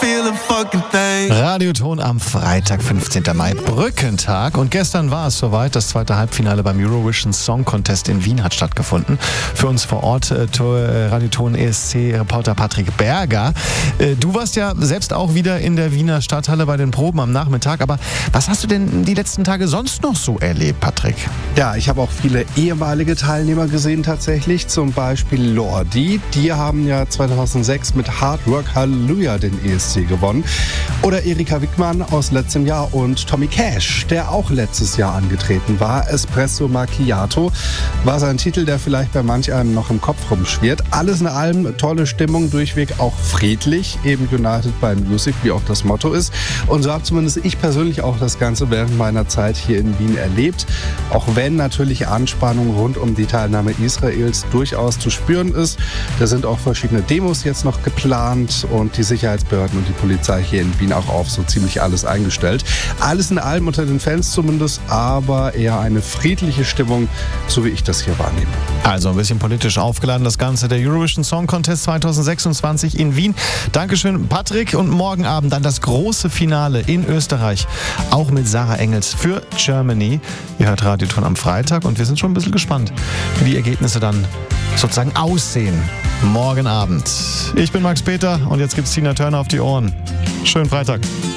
Radioton am Freitag, 15. Mai, Brückentag. Und gestern war es soweit, das zweite Halbfinale beim Eurovision Song Contest in Wien hat stattgefunden. Für uns vor Ort Radioton ESC-Reporter Patrick Berger. Du warst ja selbst auch wieder in der Wiener Stadthalle bei den Proben am Nachmittag. Aber was hast du denn die letzten Tage sonst noch so erlebt, Patrick? Ja, ich habe auch viele ehemalige Teilnehmer gesehen tatsächlich. Zum Beispiel Lordi. Die haben ja 2006 mit Hard Work Hallelujah den ESC gewonnen. Oder Erika Wickmann aus letztem Jahr und Tommy Cash, der auch letztes Jahr angetreten war. Espresso Macchiato war sein Titel, der vielleicht bei manch einem noch im Kopf rumschwirrt. Alles in allem tolle Stimmung, durchweg auch friedlich, eben United by Music, wie auch das Motto ist. Und so habe zumindest ich persönlich auch das Ganze während meiner Zeit hier in Wien erlebt. Auch wenn natürlich Anspannung rund um die Teilnahme Israels durchaus zu spüren ist. Da sind auch verschiedene Demos jetzt noch geplant und die Sicherheitsbehörden und die Polizei hier in Wien auch auf so ziemlich alles eingestellt. Alles in allem unter den Fans zumindest, aber eher eine friedliche Stimmung, so wie ich das hier wahrnehme. Also ein bisschen politisch aufgeladen, das Ganze, der Eurovision Song Contest 2026 in Wien. Dankeschön, Patrick. Und morgen Abend dann das große Finale in Österreich, auch mit Sarah Engels für Germany. Ihr hört Radioton am Freitag und wir sind schon ein bisschen gespannt, wie die Ergebnisse dann sozusagen aussehen. Morgen Abend. Ich bin Max Peter und jetzt gibt's Tina Turner auf die Ohren. Schönen Freitag.